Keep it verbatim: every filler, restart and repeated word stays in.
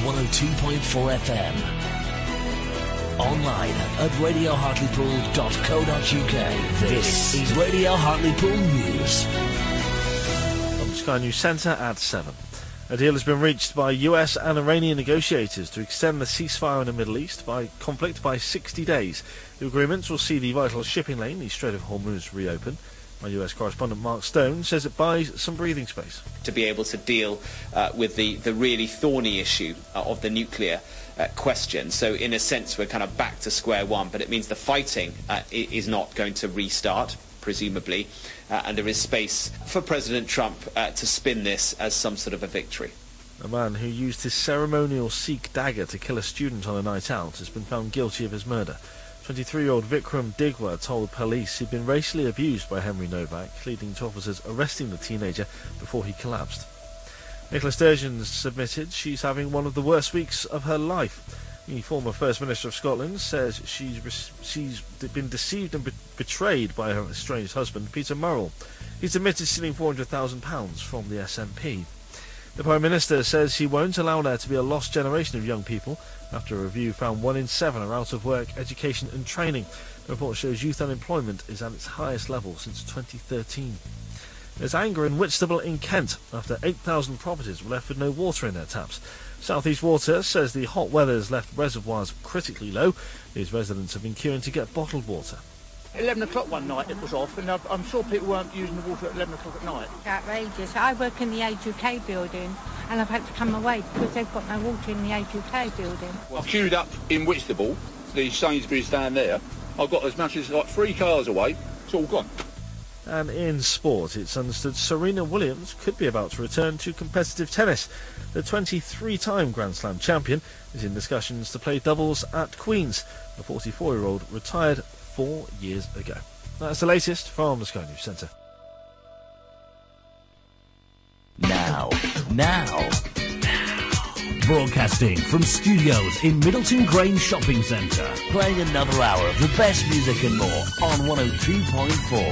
one oh two point four F M. Online at radio hartlepool dot co dot uk. This is Radio Hartlepool News. From Sky News Centre at seven. A deal has been reached by U S and Iranian negotiators to extend the ceasefire in the Middle East by conflict by sixty days. The agreements will see the vital shipping lane, the Strait of Hormuz, reopen. My U S correspondent Mark Stone says it buys some breathing space. To be able to deal uh, with the, the really thorny issue uh, of the nuclear uh, question. So in a sense we're kind of back to square one, but it means the fighting uh, is not going to restart, presumably, uh, and there is space for President Trump uh, to spin this as some sort of a victory. A man who used his ceremonial Sikh dagger to kill a student on a night out has been found guilty of his murder. twenty-three-year-old Vikram Digwa told police he'd been racially abused by Henry Novak, leading to officers arresting the teenager before he collapsed. Nicola Sturgeon submitted she's having one of the worst weeks of her life. The former First Minister of Scotland says she's she's been deceived and be- betrayed by her estranged husband, Peter Murrell. He's admitted stealing four hundred thousand pounds from the S N P. The Prime Minister says he won't allow there to be a lost generation of young people after a review found one in seven are out of work, education and training. The report shows youth unemployment is at its highest level since twenty thirteen. There's anger in Whitstable in Kent after eight thousand properties were left with no water in their taps. South East Water says the hot weather has left reservoirs critically low. These residents have been queuing to get bottled water. eleven o'clock one night it was off, and I'm sure people weren't using the water at eleven o'clock at night. It's outrageous. I work in the A two K building and I've had to come away because they've got no water in the A two K building. I've queued up in Whitstable, the Sainsbury's down there. I've got as much as like three cars away. It's all gone. And in sport, it's understood Serena Williams could be about to return to competitive tennis. The twenty-three-time Grand Slam champion is in discussions to play doubles at Queen's. The forty-four-year-old retired four years ago. That's the latest from the Sky News Centre. Now, now, broadcasting from studios in Middleton Grange Shopping Centre, playing another hour of the best music and more on one oh two point four.